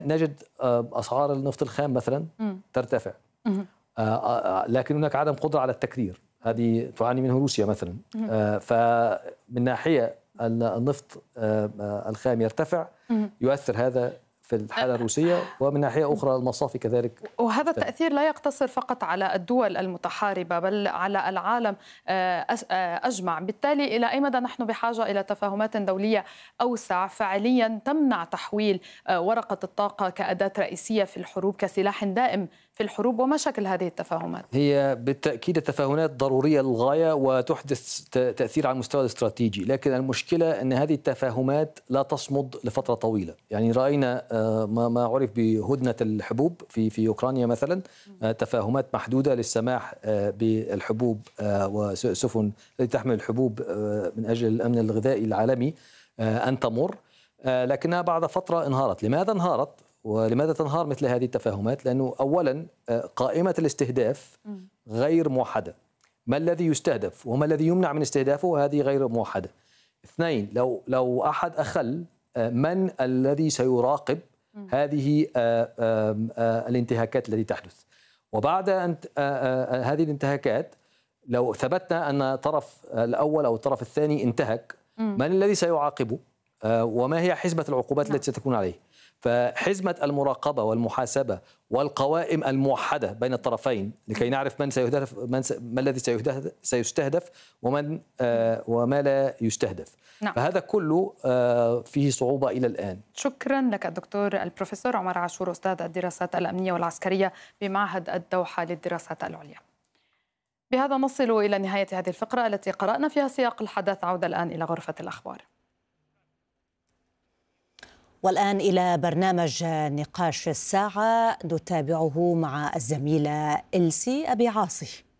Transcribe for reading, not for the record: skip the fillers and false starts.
نجد أسعار النفط الخام مثلا ترتفع، لكن هناك عدم قدرة على التكرير، هذه تعاني منه روسيا مثلا. فمن ناحية النفط الخام يرتفع، يؤثر هذا في الحالة الروسية، ومن ناحية أخرى المصافي كذلك. وهذا التأثير لا يقتصر فقط على الدول المتحاربة بل على العالم أجمع. بالتالي إلى أي مدى نحن بحاجة إلى تفاهمات دولية أوسع فعليا تمنع تحويل ورقة الطاقة كأداة رئيسية في الحروب، كسلاح دائم في الحروب؟ وما شكل هذه التفاهمات؟ هي بالتأكيد التفاهمات ضرورية للغاية وتحدث تأثير على المستوى الاستراتيجي، لكن المشكلة أن هذه التفاهمات لا تصمد لفترة طويلة. يعني رأينا ما عرف بهدنة الحبوب في أوكرانيا مثلا، تفاهمات محدودة للسماح بالحبوب وسفن التي تحمل الحبوب من أجل الأمن الغذائي العالمي أن تمر، لكنها بعد فترة انهارت. لماذا انهارت؟ ولماذا تنهار مثل هذه التفاهمات؟ لأنه أولا قائمة الاستهداف غير موحدة، ما الذي يستهدف وما الذي يمنع من استهدافه، هذه غير موحدة. اثنين، لو أحد أخل، من الذي سيراقب هذه الانتهاكات التي تحدث؟ وبعد هذه الانتهاكات، لو ثبتنا أن الطرف الأول أو الطرف الثاني انتهك، من الذي سيعاقبه؟ وما هي حزمة العقوبات التي ستكون عليه؟ فحزمة المراقبة والمحاسبة والقوائم الموحدة بين الطرفين لكي نعرف من سيهدف، ما الذي سيستهدف وما لا يستهدف. نعم. فهذا كله فيه صعوبة إلى الآن. شكرا لك الدكتور البروفيسور عمر عاشور، أستاذ الدراسات الأمنية والعسكرية بمعهد الدوحة للدراسات العليا. بهذا نصل إلى نهاية هذه الفقرة التي قرأنا فيها سياق الحدث. عودة الآن إلى غرفة الأخبار. والآن إلى برنامج نقاش الساعة نتابعه مع الزميلة إلسي أبي عاصي.